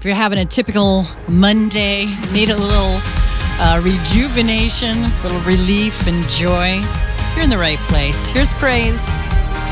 If you're having a typical Monday, need a little rejuvenation, a little relief and joy, you're in the right place. Here's praise.